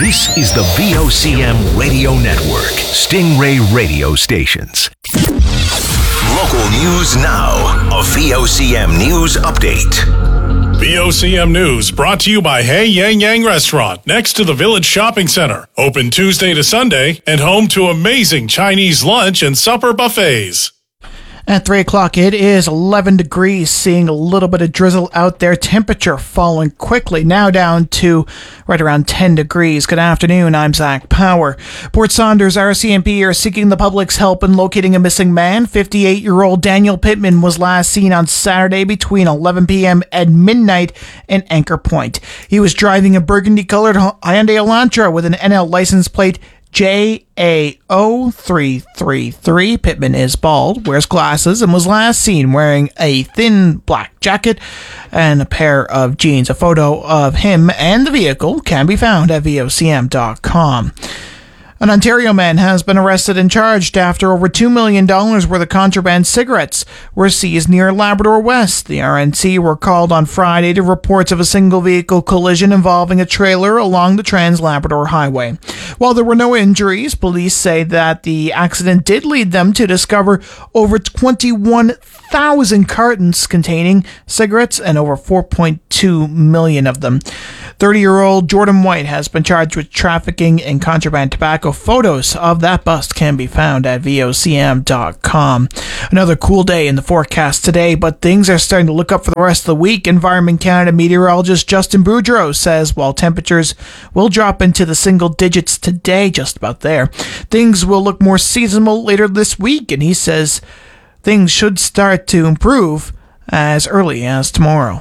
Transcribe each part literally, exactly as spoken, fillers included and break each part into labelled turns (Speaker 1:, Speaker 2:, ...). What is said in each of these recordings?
Speaker 1: This is the V O C M Radio Network, Stingray Radio Stations. Local news now. A V O C M News Update.
Speaker 2: V O C M News brought to you by Hey Yang Yang Restaurant, next to the Village Shopping Center. Open Tuesday to Sunday and home to amazing Chinese lunch and supper buffets.
Speaker 3: At three o'clock, it is eleven degrees, seeing a little bit of drizzle out there. Temperature falling quickly, now down to right around ten degrees. Good afternoon, I'm Zach Power. Port Saunders R C M P are seeking the public's help in locating a missing man. fifty-eight-year-old Daniel Pittman was last seen on Saturday between eleven p.m. and midnight in Anchor Point. He was driving a burgundy-colored Hyundai Elantra with an N L license plate J A O three three three. Pittman is bald, wears glasses, and was last seen wearing a thin black jacket and a pair of jeans. A photo of him and the vehicle can be found at V O C M dot com. An Ontario man has been arrested and charged after over two million dollars worth of contraband cigarettes were seized near Labrador West. The R N C were called on Friday to reports of a single-vehicle collision involving a trailer along the Trans-Labrador Highway. While there were no injuries, police say that the accident did lead them to discover over twenty-one thousand cartons containing cigarettes and over four point two million of them. thirty-year-old Jordan White has been charged with trafficking in contraband tobacco. Photos of that bust can be found at V O C M dot com. Another cool day in the forecast today, but things are starting to look up for the rest of the week. Environment Canada meteorologist Justin Boudreau says while temperatures will drop into the single digits today, just about there, things will look more seasonal later this week, and he says things should start to improve as early as tomorrow.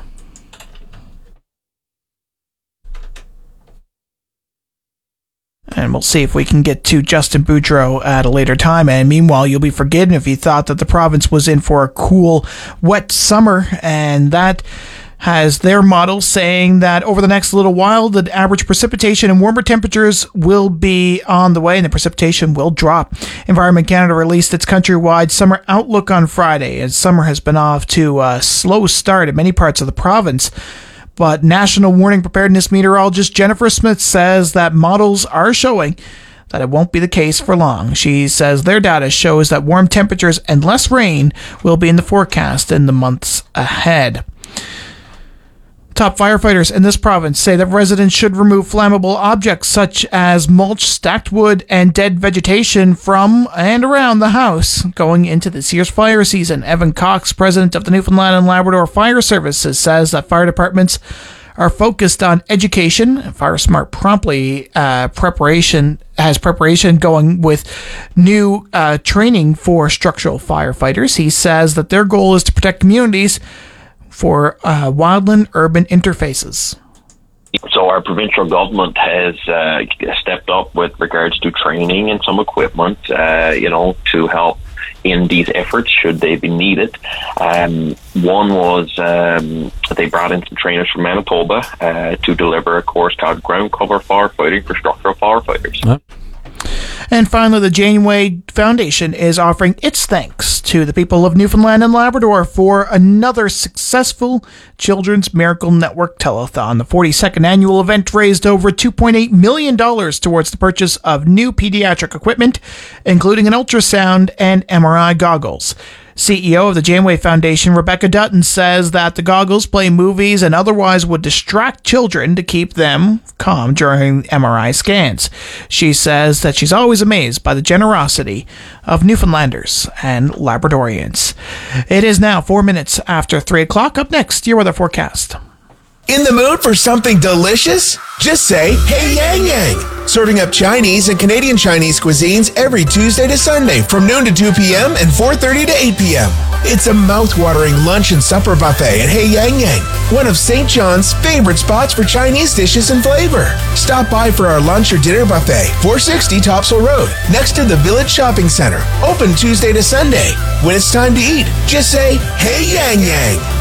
Speaker 3: And we'll see if we can get to Justin Boudreau at a later time. And meanwhile, you'll be forgiven if you thought that the province was in for a cool, wet summer. And that has their model saying that over the next little while, the average precipitation and warmer temperatures will be on the way and the precipitation will drop. Environment Canada released its countrywide summer outlook on Friday, as summer has been off to a slow start in many parts of the province. But National Warning Preparedness meteorologist Jennifer Smith says that models are showing that it won't be the case for long. She says their data shows that warm temperatures and less rain will be in the forecast in the months ahead. Top firefighters in this province say that residents should remove flammable objects such as mulch, stacked wood, and dead vegetation from and around the house going into this year's fire season. Evan Cox, president of the Newfoundland and Labrador Fire Services, says that fire departments are focused on education. FireSmart promptly uh, preparation has preparation going with new uh, training for structural firefighters. He says that their goal is to protect communities for uh, wildland-urban interfaces.
Speaker 4: So our provincial government has uh, stepped up with regards to training and some equipment, uh, you know, to help in these efforts should they be needed. Um, one was um, they brought in some trainers from Manitoba uh, to deliver a course called Ground Cover Firefighting for structural firefighters. Yep.
Speaker 3: And finally, the Janeway Foundation is offering its thanks to the people of Newfoundland and Labrador for another successful Children's Miracle Network telethon. The forty-second annual event raised over two point eight million dollars towards the purchase of new pediatric equipment, including an ultrasound and M R I goggles. C E O of the Janeway Foundation, Rebecca Dutton, says that the goggles play movies and otherwise would distract children to keep them calm during M R I scans. She says that she's always amazed by the generosity of Newfoundlanders and Labradorians. It is now four minutes after three o'clock. Up next, your weather forecast.
Speaker 5: In the mood for something delicious? Just say, Hey Yang Yang! Serving up Chinese and Canadian Chinese cuisines every Tuesday to Sunday from noon to two p.m. and four thirty to eight p.m. It's a mouth-watering lunch and supper buffet at Hey Yang Yang, one of Saint John's favorite spots for Chinese dishes and flavor. Stop by for our lunch or dinner buffet, four sixty Topsail Road, next to the Village Shopping Center. Open Tuesday to Sunday. When it's time to eat, just say, Hey Yang Yang!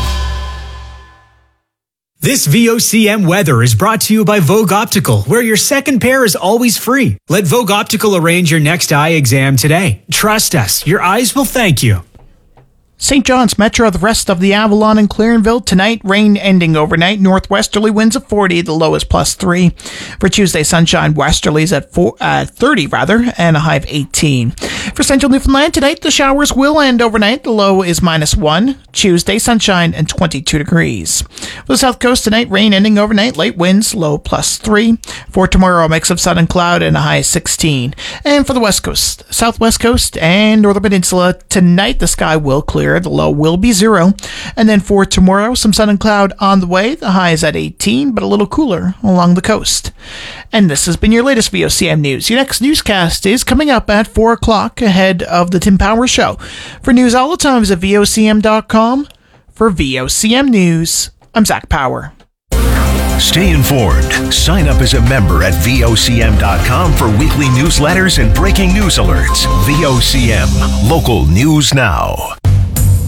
Speaker 6: This V O C M weather is brought to you by Vogue Optical, where your second pair is always free. Let Vogue Optical arrange your next eye exam today. Trust us, your eyes will thank you.
Speaker 3: Saint John's Metro, the rest of the Avalon and Clarenville. Tonight, rain ending overnight. Northwesterly winds of forty. The low is plus three. For Tuesday, sunshine. Westerlies at four, uh, thirty, rather, and a high of eighteen. For central Newfoundland, tonight, the showers will end overnight. The low is minus one. Tuesday, sunshine and twenty-two degrees. For the south coast, tonight, rain ending overnight. Late winds, low plus three. For tomorrow, a mix of sun and cloud and a high of sixteen. And for the west coast, southwest coast, and northern peninsula, tonight, the sky will clear. The low will be zero. And then for tomorrow, some sun and cloud on the way. The high is at eighteen, but a little cooler along the coast. And this has been your latest V O C M News. Your next newscast is coming up at four o'clock ahead of the Tim Power Show. For news all the time, visit V O C M dot com. For V O C M News, I'm Zach Power.
Speaker 1: Stay informed. Sign up as a member at V O C M dot com for weekly newsletters and breaking news alerts. V O C M, local news now.